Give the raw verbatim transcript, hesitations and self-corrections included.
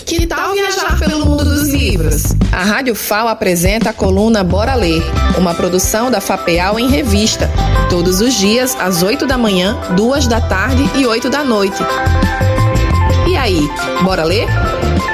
Que tal viajar pelo mundo dos livros? A Rádio F A O apresenta a coluna Bora Ler, uma produção da FAPEAL em revista, todos os dias às oito da manhã, duas da tarde e oito da noite. E aí, bora ler?